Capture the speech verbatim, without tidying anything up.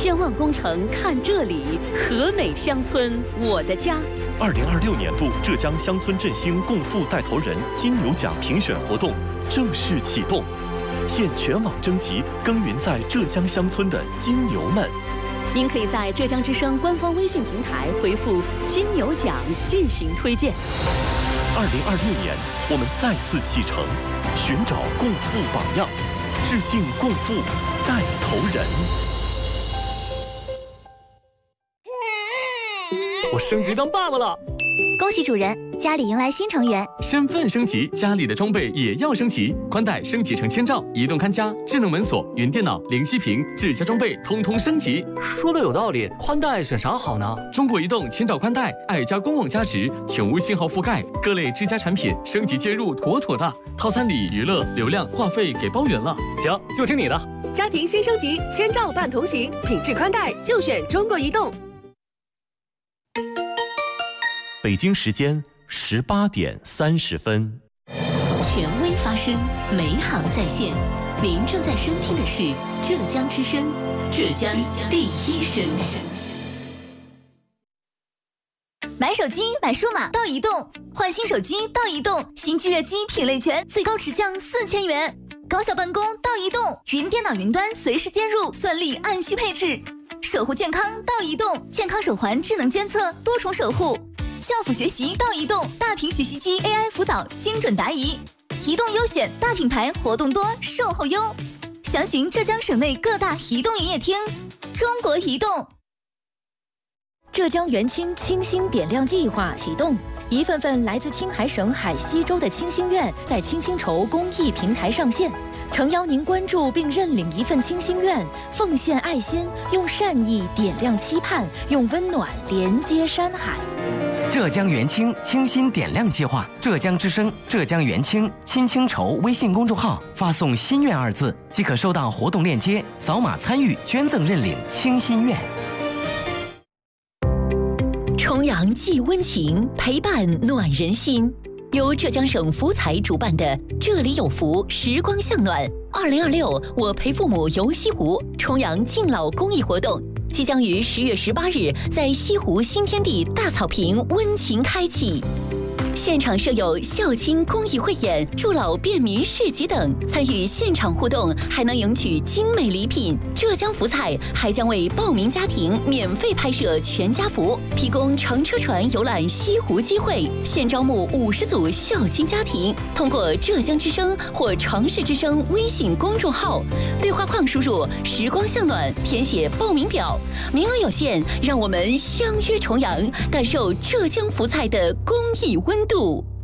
千万工程看这里，和美乡村我的家。 二零二六年度浙江乡村振兴共富带头人金牛奖评选活动正式启动，现全网征集耕耘在浙江乡村的金牛们。 您可以在浙江之声官方微信平台回复“金牛奖”进行推荐。 二零二六年，我们再次启程，寻找共富榜样，致敬共富带头人。 我升级当爸爸了， 恭喜主人，家里迎来新成员。 身份升级，家里的装备也要升级，宽带升级成千兆，移动看家、智能门锁、云电脑、零息屏、智家装备通通升级。 说的有道理，宽带选啥好呢？ 中国移动千兆宽带，爱家公网加值，全无信号覆盖，各类智家产品升级接入妥妥的，套餐里娱乐、流量、话费给包圆了。 行，就听你的。 家庭新升级，千兆伴同行，品质宽带就选中国移动。 北京时间十八点三十分， 权威发声，美好在线。您正在收听的是浙江之声，浙江第一声。 买手机买数码到移动，换新手机到移动，新机热机品类全，最高直降四千元。高效办公到移动，云电脑云端随时接入，算力按需配置。守护健康到移动，健康手环智能监测，多重守护。教辅学习到移动，大屏学习机 A I 辅导，精准答疑。移动优选，大品牌活动多，售后优。详询浙江省内各大移动营业厅。中国移动。 浙江元清清新点亮计划启动，一份份来自青海省海西州的清心愿在清心筹公益平台上线，诚邀您关注并认领一份清心愿，奉献爱心，用善意点亮期盼，用温暖连接山海。 浙江元清清新点亮计划，浙江之声、浙江元清亲清筹微信公众号发送“心愿”二字，即可收到活动链接，扫码参与捐赠认领清心愿。 重阳寄温情，陪伴暖人心。由浙江省福彩主办的“这里有福，时光向暖”二零二六我陪父母游西湖重阳敬老公益活动，即将于十月十八日在西湖新天地大草坪温情开启。现场设有孝亲公益汇演、助老便民市集等，参与现场互动还能赢取精美礼品。浙江福彩还将为报名家庭免费拍摄全家福，提供乘车船游览西湖机会。现招募五十组孝亲家庭，通过浙江之声或城市之声微信公众号对话框输入“时光向暖”，填写报名表，名额有限，让我们相约重阳，感受浙江福彩的公益温度。